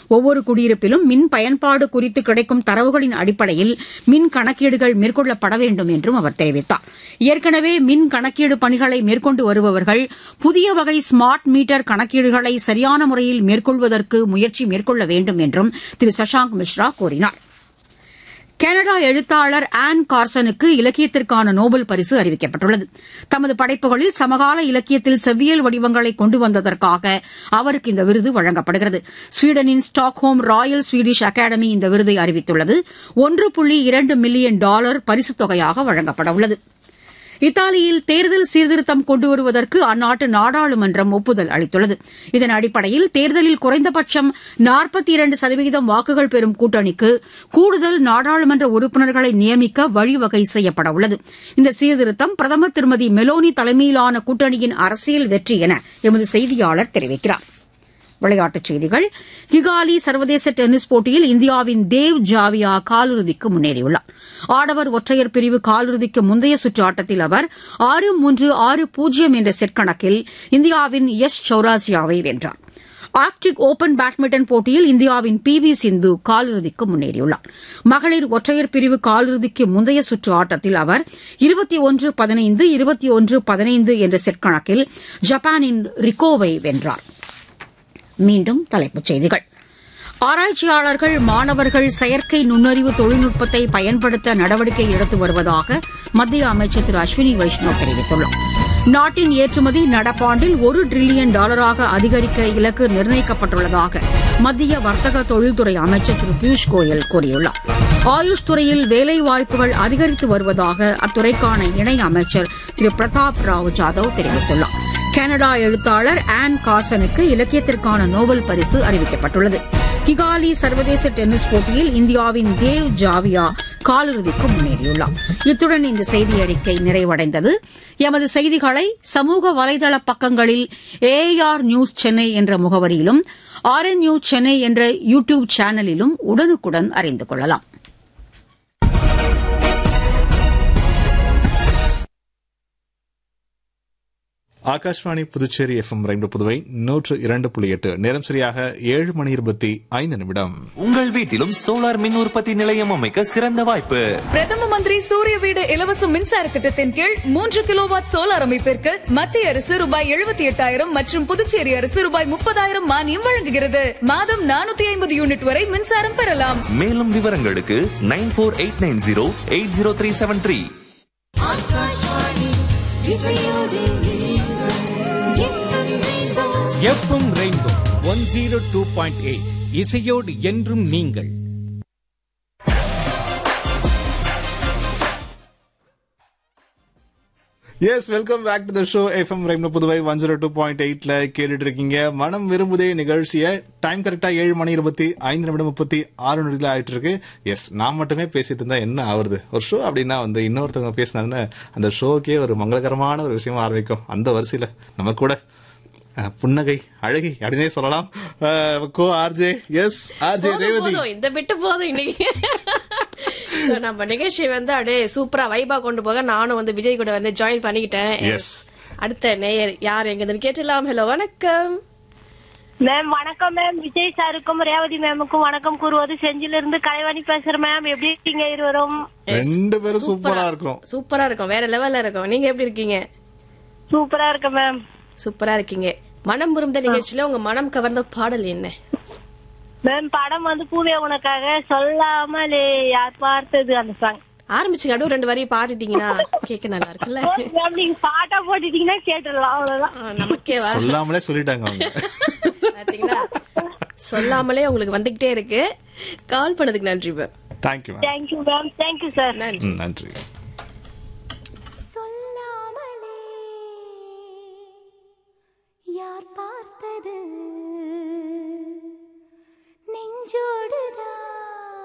ஒவ்வொரு குடியிருப்பிலும் மின் பயன்பாடு குறித்து கிடைக்கும் தரவுகளின் அடிப்படையில் மின் கணக்கீடுகள் மேற்கொள்ளப்பட வேண்டும் என்றும் அவர் தெரிவித்தார். ஏற்கனவே மின் கணக்கீடு பணிகளை மேற்கொண்டு வருபவர்கள் புதிய வகை ஸ்மார்ட் மீட்டர் கணக்கீடுகளை சரியான முறையில் மேற்கொள்வதற்கு முயற்சி மேற்கொள்ள வேண்டும் என்றும் திரு சஷாங்க் மிஸ்ரா கூறினார். கனடா எழுத்தாளர் ஆன் கார்சனுக்கு இலக்கியத்திற்கான நோபல் பரிசு அறிவிக்கப்பட்டுள்ளது. தமது படைப்புகளில் சமகால இலக்கியத்தில் செவ்வியல் வடிவங்களை கொண்டு வந்ததற்காக அவருக்கு இந்த விருது வழங்கப்படுகிறது. ஸ்வீடனின் ஸ்டாக்ஹோம் ராயல் ஸ்வீடிஷ் அகாடமி இந்த விருதை அறிவித்துள்ளது. $1.2 மில்லியன் பரிசுத் தொகையாக வழங்கப்பட உள்ளது. இத்தாலியில் தேர்தல் சீர்திருத்தம் கொண்டுவருவதற்கு அந்நாட்டு நாடாளுமன்றம் ஒப்புதல் அளித்துள்ளது. இதன் அடிப்படையில் தேர்தலில் குறைந்தபட்சம் 42% வாக்குகள் பெறும் கூட்டணிக்கு கூடுதல் நாடாளுமன்ற உறுப்பினர்களை நியமிக்க வழிவகை செய்யப்பட உள்ளது. இந்த சீர்திருத்தம் பிரதமர் திருமதி மெலோனி தலைமையிலான கூட்டணியின் அரசியல் வெற்றி என எமது செய்தியாளர் தெரிவிக்கிறார். விளையாட்டுச் செய்திகள். கிகாலி சர்வதேச டென்னிஸ் போட்டியில் இந்தியாவின் தேவ் ஜாவியா காலிறுதிக்கு முன்னேறியுள்ளார். ஆடவர் ஒற்றையர் பிரிவு காலிறுதிக்கு முந்தைய சுற்று ஆட்டத்தில் அவர் 6-3, 6-0 என்ற செட் கணக்கில் இந்தியாவின் எஸ் சௌராசியாவை வென்றார். ஆர்க்டிக் ஓபன் பேட்மிண்டன் போட்டியில் இந்தியாவின் பி.வி. சிந்து காலிறுதிக்கு முன்னேறியுள்ளார். மகளிர் ஒற்றையர் பிரிவு காலிறுதிக்கு முந்தைய சுற்று ஆட்டத்தில் அவர் 21-15, 21-15 என்ற செட் கணக்கில் ஜப்பானின் ரிகோவை வென்றார். மீண்டும் தலைப்புச் செய்திகள். ஆராய்ச்சியாளர்கள், மாணவர்கள் செயற்கை நுண்ணறிவு தொழில்நுட்பத்தை பயன்படுத்த நடவடிக்கை எடுத்து வருவதாக மத்திய அமைச்சர் திரு அஸ்வினி வைஷ்ணவ் தெரிவித்துள்ளார். நாட்டின் ஏற்றுமதி நடப்பாண்டில் $1 டிரில்லியன் அதிகரிக்க இலக்கு நிர்ணயிக்கப்பட்டுள்ளதாக மத்திய வர்த்தக தொழில்துறை அமைச்சர் திரு பியூஷ் கோயல் கூறியுள்ளார். ஆயுஷ் துறையில் வேலைவாய்ப்புகள் அதிகரித்து வருவதாக அத்துறைக்கான இணை அமைச்சர் திரு பிரதாப் ராவ் ஜாதவ் தெரிவித்துள்ளார். கனடா எழுத்தாளர் ஆன் கார்சனுக்கு இலக்கியத்திற்கான நோபல் பரிசு அறிவிக்கப்பட்டுள்ளது. கிகாலி சர்வதேச டென்னிஸ் போட்டியில் இந்தியாவின் தேவ் ஜாவியா காலிறுதிக்கு முன்னேறியுள்ளார். இத்துடன் இந்த செய்தி அறிக்கை நிறைவடைந்தது. எமது செய்திகளை சமூக வலைதள பக்கங்களில் AIR நியூஸ் சென்னை என்ற முகவரியிலும் RNU சென்னை என்ற யூடியூப் சேனலிலும் உடனுக்குடன் அறிந்து கொள்ளலாம். Akashvani Puducherry FM rainbow Puduvai 102.8. நேரம் சரியாக 7:25. உங்கள் வீட்டிலும் சோலார் மின் உற்பத்தி நிலையம் அமைக்க சிறந்த வாய்ப்பு. பிரதம மந்திரி சூரிய வீடு இலவச மின்சார திட்டத்தின் கீழ் 3 கிலோவாட் சோலார் அமைப்பிற்கு மத்திய அரசு ரூபாய் 78,000 மற்றும் புதுச்சேரி அரசு ரூபாய் 30,000 மானியம் வழங்குகிறது. மாதம் 450 யூனிட் வரை மின்சாரம் பெறலாம். மேலும் விவரங்களுக்கு 9489080373. FM ரெயின்போ 102.8 இசையோடு என்றும் நீங்கள். S, welcome back to the show. FM rainbow Puduvai 102.8ல கேட்டுட்டு இருக்கீங்க. மனம் விரும்புதே நிகழ்ச்சியை டைம் கரெக்டா 7:25:36 ஆயிட்டு இருக்கு. எஸ், நான் மட்டுமே பேசிட்டு இருந்தா என்ன ஆகுறது? ஒரு ஷோ அப்படின்னா இன்னொருத்தவங்க பேசினாங்கன்னா அந்த ஷோக்கே ஒரு மங்களகரமான ஒரு விஷயமா ஆரம்பிக்கும். அந்த வரிசையில நம்ம கூட புன்னகை அழகி அப்படின்னே சொல்லலாம். ஆர்ஜே ரேவதி இந்த விட்டு போதும். இன்னைக்கு நம்ம நிகழ்ச்சி அப்படியே சூப்பரா வைபா கொண்டு போக நானும் விஜய் கூட ஜாயின் பண்ணிக்கிட்டேன். அடுத்த நேயர் யார் எங்க கேட்டலாம். ஹலோ, வணக்கம் மேம். வணக்கம் மேம். விஜய் சாருக்கும் ரேவதி மேமுக்கும் வணக்கம் கூறுவது செஞ்சில இருந்து கலைவாணி பேசுறேன் மேம். எப்படி இருக்கீங்க இருவரும்? ரெண்டு பேரும் சூப்பரா இருக்கும். சூப்பரா இருக்கும், வேற லெவல்ல இருக்கும். நீங்க எப்படி இருக்கீங்க? சூப்பரா இருக்கு மேம். சூப்பரா இருக்கீங்க. மனம் விரும்ப நிகழ்ச்சியில உங்க மனம் கவர்ந்த பாடல் என்ன மேம்? படம் பூவே உனக்காக, சொல்லாமலே யார் பார்த்தது அந்த சாங். ஆரம்பிச்சு நடுவு 2 வரி பாடிட்டீங்கன்னா கேட்க நல்லா இருக்குல்ல. நீங்க பாட்டா போட்டுட்டீங்கன்னா கேட்டுடலாம், அவ்வளவுதான். நமக்கே சொல்லாமலே சொல்லிட்டாங்க பாத்தீங்களா? சொல்லாமலே உங்களுக்கு வந்துகிட்டே இருக்கு. கால் பண்ணதுக்கு நன்றி ma'am. Thank you ma'am. Thank you ma'am. Thank you sir. நன்றி. சொல்லாமலே யார்